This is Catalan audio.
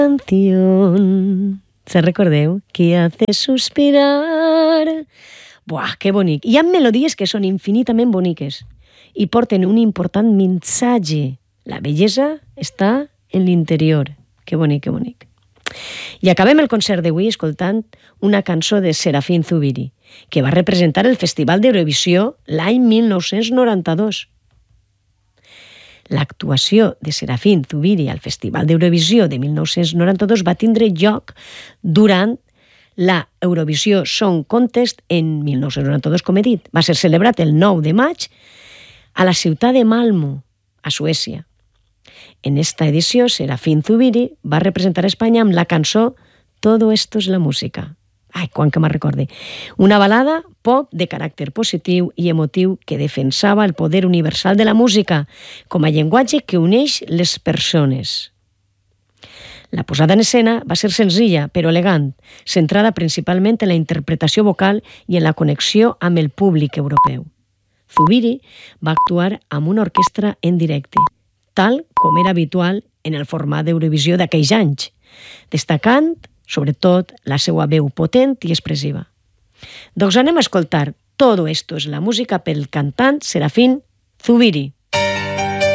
canción, se recordeu? Que hace suspirar. Buah, que bonic. Hi ha melodies que són infinitament boniques i porten un important missatge. La bellesa està en l'interior. Que bonic, que bonic. I acabem el concert d'avui escoltant una cançó de Serafín Zubiri, que va representar el Festival d'Eurovisió l'any 1992. L'actuació de Serafín Zubiri al Festival d'Eurovisió de 1992 va tindre lloc durant la Eurovisió Song Contest en 1992, com he dit. Va ser celebrat el 9 de maig a la ciutat de Malmö, a Suècia. En esta edició, Serafín Zubiri va representar Espanya amb la cançó Todo esto es la música. Ai, quan que me'n recorde. Una balada pop de caràcter positiu i emotiu que defensava el poder universal de la música com a llenguatge que uneix les persones. La posada en escena va ser senzilla, però elegant, centrada principalment en la interpretació vocal i en la connexió amb el públic europeu. Zubiri va actuar amb una orquestra en directe, tal com era habitual en el format d'Eurovisió d'aquells anys, destacant, sobretot, la seva veu potent i expressiva. Doncs anem a escoltar Todo esto es la música pel cantant Serafín Zubiri.